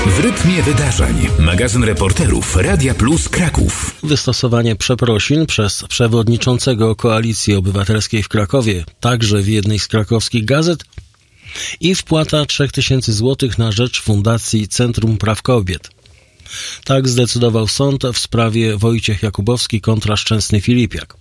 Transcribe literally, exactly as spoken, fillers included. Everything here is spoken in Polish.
W rytmie wydarzeń. Magazyn reporterów Radia Plus Kraków. Wystosowanie przeprosin przez przewodniczącego Koalicji Obywatelskiej w Krakowie, także w jednej z krakowskich gazet, i wpłata trzech tysięcy złotych na rzecz Fundacji Centrum Praw Kobiet. Tak zdecydował sąd w sprawie Wojciech Jakubowski kontra Szczęsny Filipiak.